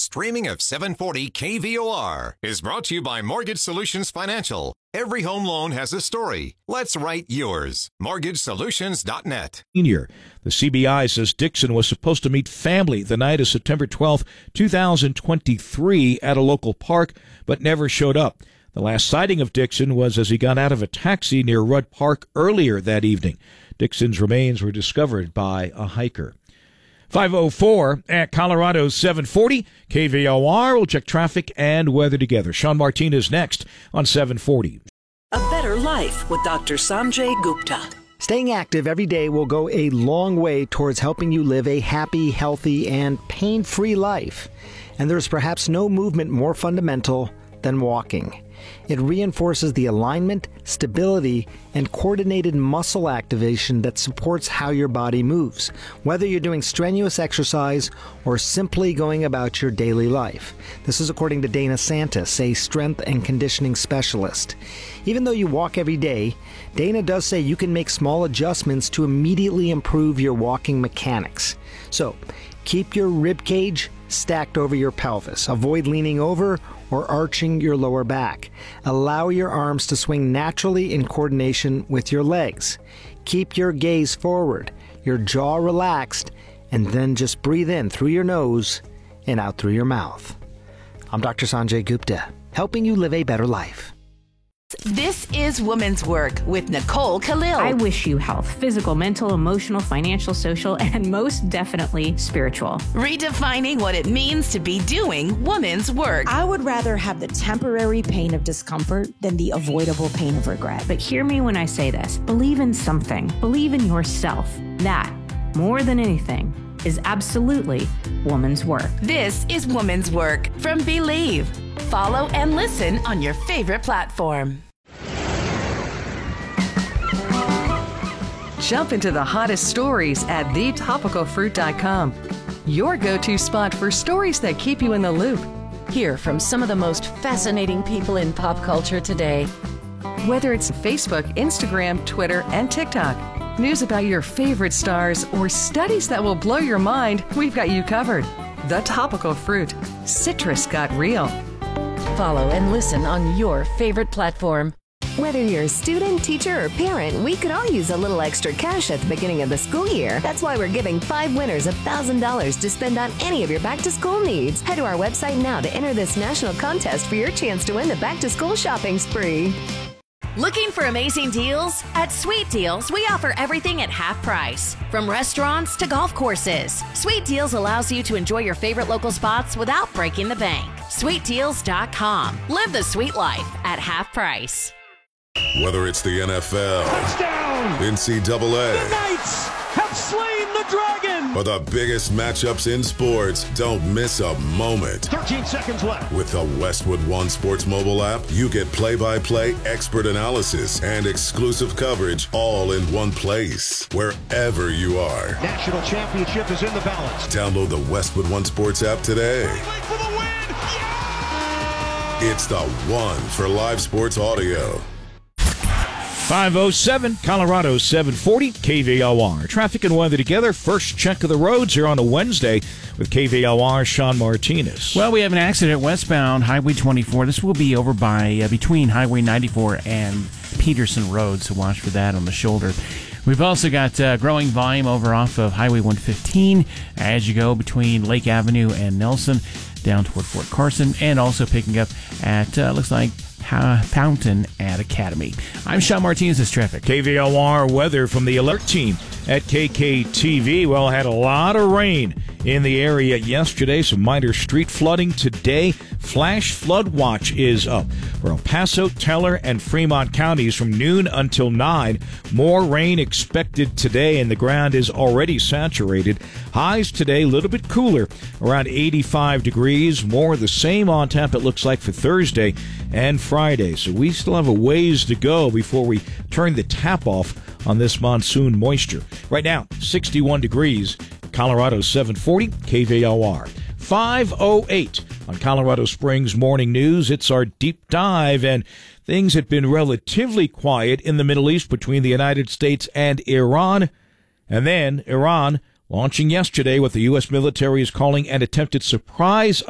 streaming of 740 KVOR is brought to you by Mortgage Solutions Financial. Every home loan has a story. Let's write yours. MortgageSolutions.net. The CBI says Dixon was supposed to meet family the night of September 12, 2023 at a local park, but never showed up. The last sighting of Dixon was as he got out of a taxi near Rudd Park earlier that evening. Dixon's remains were discovered by a hiker. 5:04 at Colorado 740. KVOR will check traffic and weather together. Sean Martinez next on 740. A Better Life with Dr. Sanjay Gupta. Staying active every day will go a long way towards helping you live a happy, healthy, and pain-free life. And there's perhaps no movement more fundamental than walking. It reinforces the alignment, stability, and coordinated muscle activation that supports how your body moves, whether you're doing strenuous exercise or simply going about your daily life. This is according to Dana Santis, a strength and conditioning specialist. Even though you walk every day, Dana does say you can make small adjustments to immediately improve your walking mechanics. So, keep your rib cage stacked over your pelvis. Avoid leaning over or arching your lower back. Allow your arms to swing naturally in coordination with your legs. Keep your gaze forward, your jaw relaxed, and then just breathe in through your nose and out through your mouth. I'm Dr. Sanjay Gupta, helping you live a better life. This is Women's Work with Nicole Khalil. I wish you health, physical, mental, emotional, financial, social, and most definitely spiritual. Redefining what it means to be doing women's work. I would rather have the temporary pain of discomfort than the avoidable pain of regret. But hear me when I say this. Believe in something. Believe in yourself. That, more than anything, is absolutely woman's work. This is Women's Work from Believe. Follow and listen on your favorite platform. Jump into the hottest stories at thetopicalfruit.com. Your go-to spot for stories that keep you in the loop. Hear from some of the most fascinating people in pop culture today. Whether it's Facebook, Instagram, Twitter, and TikTok, news about your favorite stars, or studies that will blow your mind, we've got you covered. The Topical Fruit. Citrus got real. Follow and listen on your favorite platform. Whether you're a student, teacher, or parent, we could all use a little extra cash at the beginning of the school year. That's why we're giving 5 winners $1,000 to spend on any of your back-to-school needs. Head to our website now to enter this national contest for your chance to win the back-to-school shopping spree. Looking for amazing deals? At Sweet Deals, we offer everything at half price. From restaurants to golf courses, Sweet Deals allows you to enjoy your favorite local spots without breaking the bank. SweetDeals.com. Live the sweet life at half price. Whether it's the NFL, touchdown, NCAA, the Knights have slain the dragon, or the biggest matchups in sports, don't miss a moment. 13 seconds left. With the Westwood One Sports mobile app, you get play-by-play, expert analysis, and exclusive coverage all in one place, wherever you are. National championship is in the balance. Download the Westwood One Sports app today. For the win. Yeah! It's the one for live sports audio. 5:07, Colorado 740, KVOR. Traffic and weather together. First check of the roads here on a Wednesday with KVOR Sean Martinez. Well, we have an accident westbound Highway 24. This will be over by between Highway 94 and Peterson Road, so watch for that on the shoulder. We've also got growing volume over off of Highway 115 as you go between Lake Avenue and Nelson down toward Fort Carson, and also picking up at, looks like, Fountain at Academy. I'm Sean Martinez, this traffic. KVOR weather from the alert team at KKTV. Well, had a lot of rain in the area yesterday. Some minor street flooding today. Flash flood watch is up for El Paso, Teller, and Fremont counties from noon until 9. More rain expected today, and the ground is already saturated. Highs today a little bit cooler, around 85 degrees. More the same on tap, it looks like, for Thursday and Friday. So we still have a ways to go before we turn the tap off on this monsoon moisture. Right now, 61 degrees, Colorado 740, KVOR. 5:08 on Colorado Springs Morning News. It's our deep dive, and things had been relatively quiet in the Middle East between the United States and Iran. And then Iran launching yesterday what the U.S. military is calling an attempted surprise